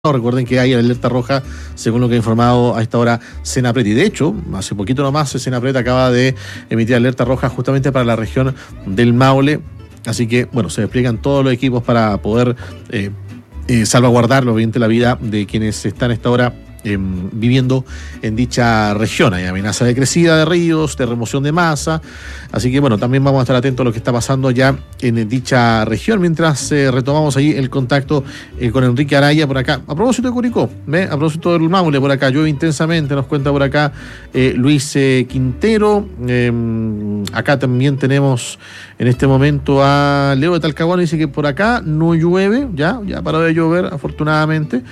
Recuerden que hay alerta roja, según lo que ha informado a esta hora Senapred. Y de hecho, hace poquito nomás, Senapred acaba de emitir alerta roja justamente para la región del Maule. Así que, bueno, se despliegan todos los equipos para poder salvaguardar, obviamente, la vida de quienes están a esta hora viviendo en dicha región. Hay amenaza de crecida de ríos, de remoción de masa, así que bueno, también vamos a estar atentos a lo que está pasando ya en dicha región, mientras retomamos ahí el contacto con Enrique Araya por acá. A propósito de Curicó, a propósito del Maule, por acá llueve intensamente, nos cuenta por acá Luis Quintero. Acá también tenemos en este momento a Leo de Talcahuano, dice que por acá no llueve, ya paró de llover afortunadamente.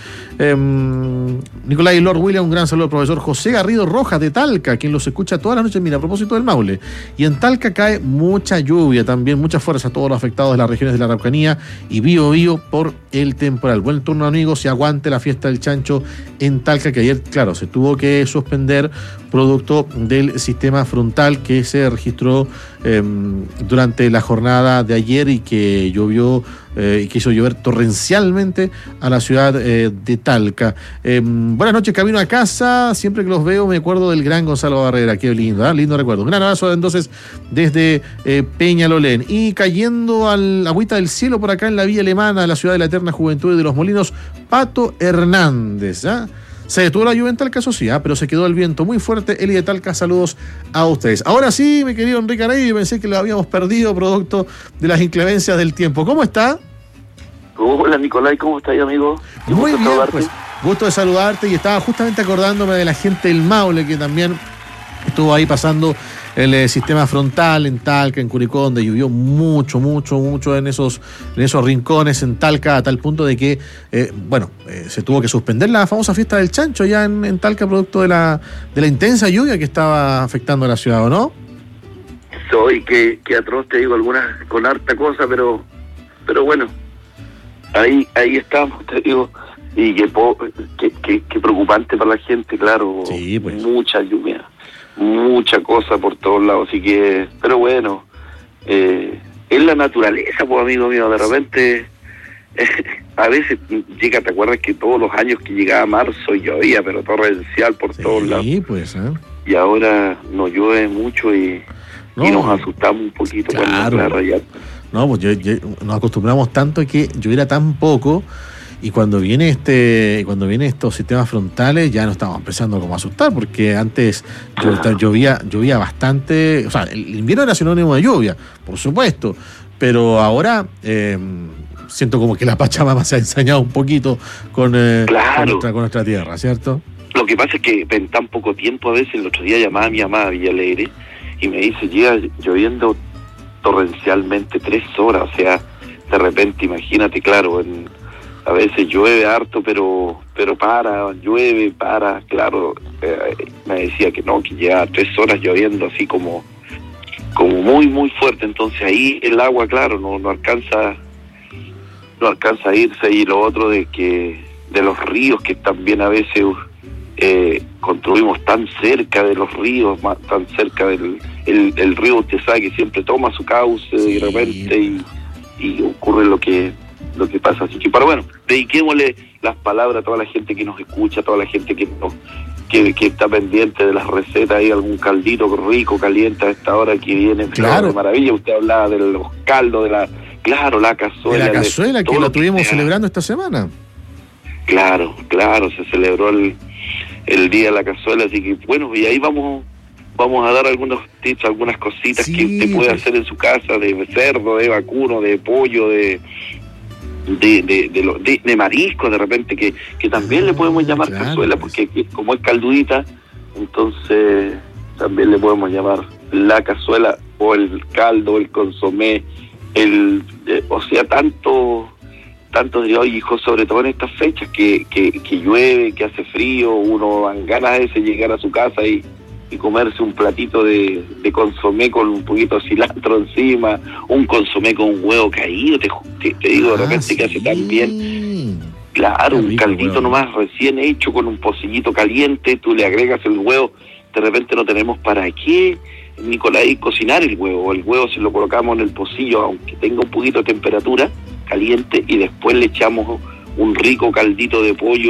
Nicolás Lord William, un gran saludo al profesor José Garrido Rojas de Talca, quien los escucha todas las noches. Mira, a propósito del Maule, y en Talca cae mucha lluvia también, mucha fuerza a todos los afectados de las regiones de la Araucanía y Biobío por el temporal. Buen turno, amigos, y aguante la fiesta del chancho en Talca, que ayer, claro, se tuvo que suspender producto del sistema frontal que se registró durante la jornada de ayer y que llovió y que hizo llover torrencialmente a la ciudad de Talca. Buenas noches, camino a casa. Siempre que los veo me acuerdo del gran Gonzalo Barrera. Qué lindo, lindo recuerdo. Un gran abrazo entonces desde Peñalolén. Y cayendo al agüita del cielo por acá en la Villa Alemana, la ciudad de la eterna juventud y de los molinos, Pato Hernández. Se detuvo la lluvia en Talca, eso sí, pero se quedó el viento muy fuerte. Eli de Talca, saludos a ustedes. Ahora sí, mi querido Enrique Araya, yo pensé que lo habíamos perdido producto de las inclemencias del tiempo. ¿Cómo está? Hola, Nicolás, ¿cómo estás, amigo? Muy bien, pues, gusto de saludarte, y estaba justamente acordándome de la gente del Maule, que también estuvo ahí pasando el sistema frontal en Talca, en Curicó, donde llovió mucho en esos rincones en Talca, a tal punto de que, se tuvo que suspender la famosa fiesta del chancho allá en Talca, producto de la intensa lluvia que estaba afectando a la ciudad, ¿o no? Soy que atroz, te digo, algunas con harta cosa, pero bueno, ahí estamos, te digo, y que preocupante para la gente, claro, sí, pues. Mucha lluvia, mucha cosa por todos lados, así que, pero bueno, es la naturaleza, pues, amigo mío, de repente, a veces llega, ¿te acuerdas que todos los años que llegaba marzo llovía, pero torrencial por todos lados? Sí, pues, y ahora no llueve mucho y nos asustamos un poquito, claro. No, pues nos acostumbramos tanto a que lloviera tan poco, y cuando viene estos sistemas frontales ya nos estamos empezando como a asustar, porque antes llovía bastante. O sea, el invierno era sinónimo de lluvia, por supuesto, pero ahora siento como que la Pachamama se ha ensañado un poquito con nuestra tierra, ¿cierto? Lo que pasa es que en tan poco tiempo, a veces, el otro día llamaba a mi mamá a Villa Alegre y me dice, llega lloviendo torrencialmente 3 horas, o sea, de repente, imagínate, claro, a veces llueve harto, pero llueve, claro, me decía que no, que lleva 3 horas lloviendo así como muy fuerte, entonces ahí el agua, claro, no alcanza a irse, y lo otro de los ríos, que también a veces construimos tan cerca de los ríos, tan cerca del río, usted sabe que siempre toma su cauce, sí, de repente y ocurre lo que pasa, así que, pero bueno, dediquémosle las palabras a toda la gente que nos escucha, a toda la gente que está pendiente de las recetas. Hay algún caldito rico, caliente a esta hora que viene, claro, de maravilla. Usted hablaba de los caldos, la cazuela. De la cazuela que la tuvimos celebrando esta semana. Claro, se celebró el día de la cazuela, así que bueno, y ahí vamos a dar algunos tips, algunas cositas que usted puede hacer en su casa, de cerdo, de vacuno, de pollo, de marisco, de repente, que también le podemos llamar cazuela, porque como es caldudita, entonces también le podemos llamar la cazuela, o el caldo, el consomé, o sea, tanto de hoy, hijo, sobre todo en estas fechas que llueve, que hace frío, uno dan ganas de llegar a su casa y comerse un platito de consomé con un poquito de cilantro encima, un consomé con un huevo caído, te digo, de repente que hace tan bien. Claro, un caldito huevo nomás recién hecho con un pocillito caliente, tú le agregas el huevo, de repente no tenemos para qué, Nicolás, cocinar el huevo se lo colocamos en el pocillo, aunque tenga un poquito de temperatura caliente, y después le echamos un rico caldito de pollo